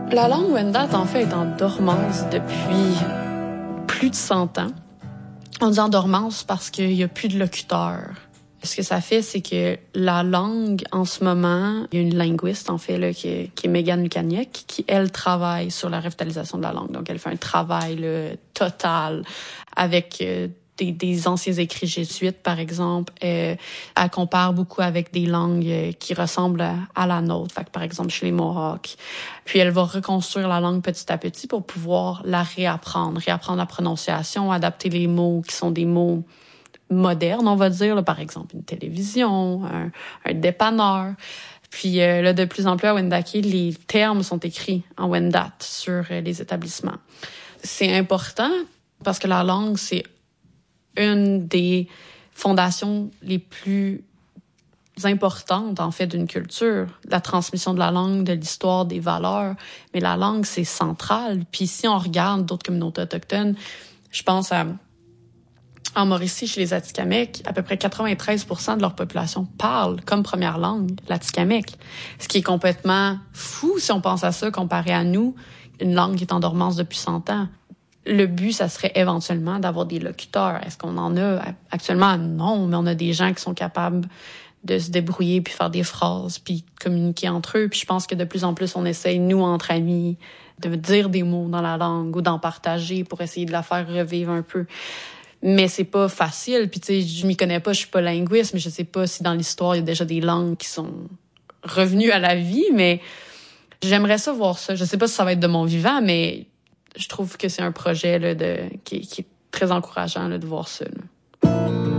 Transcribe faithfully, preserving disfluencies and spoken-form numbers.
La langue Wendat, en fait, est en dormance depuis plus de cent ans. On dit en dormance parce qu'il n'y a plus de locuteurs. Ce que ça fait, c'est que la langue, en ce moment, il y a une linguiste, en fait, là, qui est, qui est Megan Lukaniec, qui, elle, travaille sur la revitalisation de la langue. Donc, elle fait un travail là, total avec euh, des, des anciens écrits jésuites, par exemple. Euh, elle compare beaucoup avec des langues euh, qui ressemblent à, à la nôtre. Fait que, par exemple, chez les Mohawks. Puis, elle va reconstruire la langue petit à petit pour pouvoir la réapprendre, réapprendre la prononciation, adapter les mots qui sont des mots moderne, on va dire, là, par exemple une télévision, un, un dépanneur. Puis euh, là, de plus en plus à Wendake, les termes sont écrits en Wendat sur euh, les établissements. C'est important parce que la langue, c'est une des fondations les plus importantes, en fait, d'une culture. La transmission de la langue, de l'histoire, des valeurs. Mais la langue, c'est central. Puis si on regarde d'autres communautés autochtones, je pense à en Mauricie, chez les Atikamekw, à peu près quatre-vingt-treize pour cent de leur population parle comme première langue l'Atikamekw. Ce qui est complètement fou si on pense à ça comparé à nous, une langue qui est en dormance depuis cent ans. Le but, ça serait éventuellement d'avoir des locuteurs. Est-ce qu'on en a actuellement? Non, mais on a des gens qui sont capables de se débrouiller puis faire des phrases puis communiquer entre eux. Puis je pense que de plus en plus, on essaye, nous, entre amis, de dire des mots dans la langue ou d'en partager pour essayer de la faire revivre un peu. Mais c'est pas facile. Puis tu sais, je m'y connais pas, je suis pas linguiste, mais je sais pas si dans l'histoire il y a déjà des langues qui sont revenues à la vie. Mais j'aimerais ça voir ça. Je sais pas si ça va être de mon vivant, mais je trouve que c'est un projet là, de qui, qui est très encourageant là, de voir ça. Là.